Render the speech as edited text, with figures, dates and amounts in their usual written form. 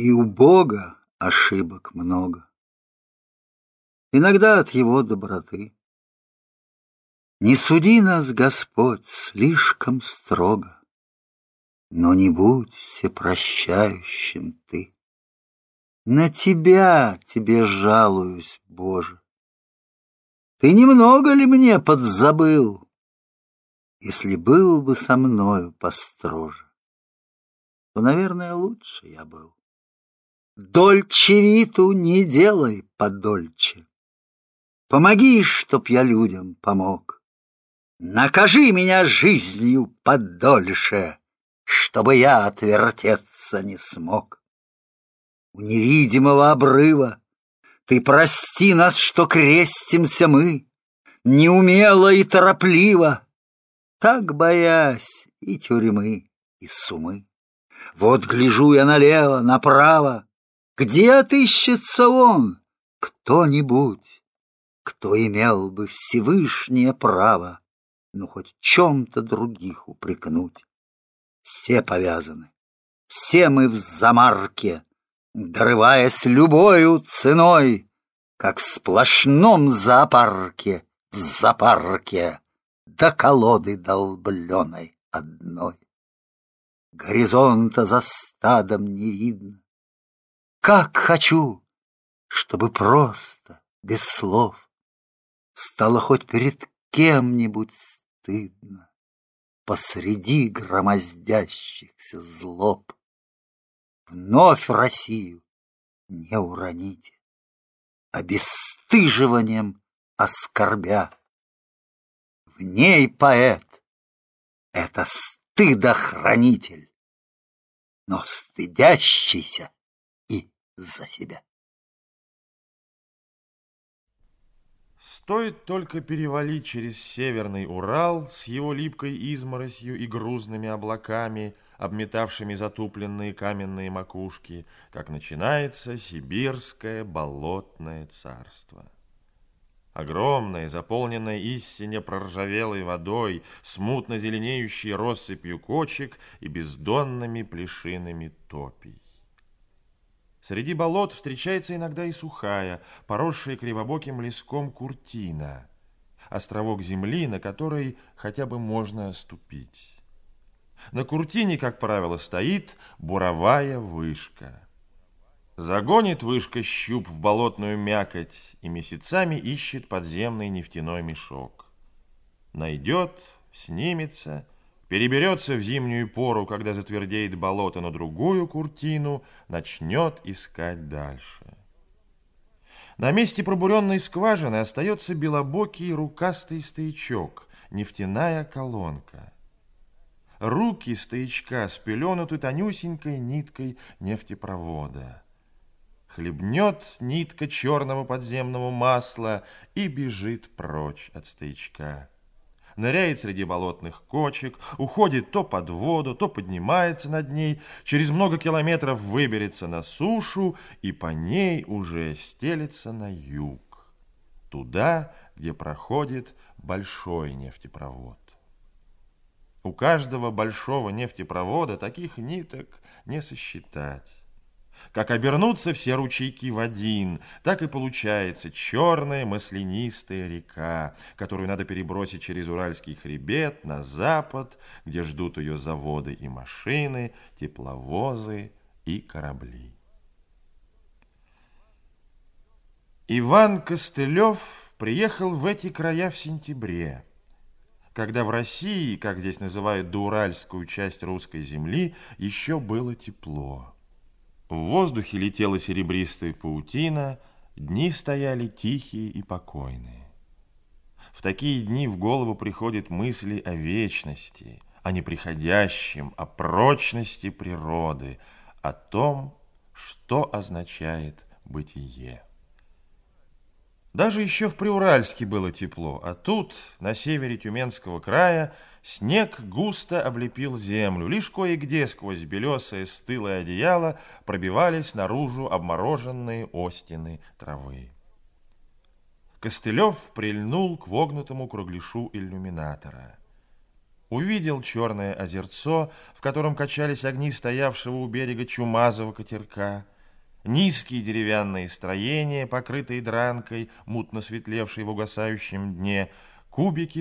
И у Бога ошибок много, иногда от Его доброты. Не суди нас, Господь, слишком строго, но не будь всепрощающим Ты. На Тебя, Тебе жалуюсь, Боже. Ты немного ли мне подзабыл? Если был бы со мною построже, то, наверное, лучше я был. Дольче виту не делай подольче. Помоги, чтоб я людям помог. Накажи меня жизнью подольше, чтобы я отвертеться не смог. У невидимого обрыва ты прости нас, что крестимся мы, неумело и торопливо, так боясь и тюрьмы, и сумы. Вот гляжу я налево, направо, где отыщется он, кто-нибудь, кто имел бы Всевышнее право, ну, хоть чем-то других упрекнуть. Все повязаны, все мы в замарке, дорываясь любою ценой, как в сплошном зоопарке, в зоопарке, до колоды долбленой одной. Горизонта за стадом не видно. Как хочу, чтобы просто, без слов, стало хоть перед кем-нибудь стыдно посреди громоздящихся злоб. Вновь Россию не уроните, обесстыживанием оскорбя. В ней поэт — это стыдохранитель, но стыдящийся и за себя. Стоит только перевалить через Северный Урал с его липкой изморосью и грузными облаками, обметавшими затупленные каменные макушки, как начинается сибирское болотное царство. Огромное, заполненное истине проржавелой водой, смутно зеленеющей россыпью кочек и бездонными плешинами топий. Среди болот встречается иногда и сухая, поросшая кривобоким леском куртина, островок земли, на который хотя бы можно ступить. На куртине, как правило, стоит буровая вышка. Загонит вышка щуп в болотную мякоть и месяцами ищет подземный нефтяной мешок. Найдет, снимется, переберется в зимнюю пору, когда затвердеет болото, на другую куртину, начнет искать дальше. На месте пробуренной скважины остается белобокий рукастый стоячок, нефтяная колонка. Руки стоячка спеленуты тонюсенькой ниткой нефтепровода. Хлебнет нитка черного подземного масла и бежит прочь от стоячка. Ныряет среди болотных кочек, уходит то под воду, то поднимается над ней, через много километров выберется на сушу и по ней уже стелется на юг, туда, где проходит большой нефтепровод. У каждого большого нефтепровода таких ниток не сосчитать. Как обернутся все ручейки в один, так и получается черная маслянистая река, которую надо перебросить через Уральский хребет на запад, где ждут ее заводы и машины, тепловозы и корабли. Иван Костылев приехал в эти края в сентябре, когда в России, как здесь называют доуральскую часть русской земли, еще было тепло. В воздухе летела серебристая паутина, дни стояли тихие и покойные. В такие дни в голову приходят мысли о вечности, о неприходящем, о прочности природы, о том, что означает бытие. Даже еще в Приуральске было тепло, а тут, на севере Тюменского края, снег густо облепил землю. Лишь кое-где сквозь белесое стылое одеяло пробивались наружу обмороженные остины травы. Костылев прильнул к вогнутому кругляшу иллюминатора. Увидел черное озерцо, в котором качались огни стоявшего у берега чумазого катерка, Низкие деревянные строения, покрытые дранкой, мутно светлевшей в угасающем дне, кубики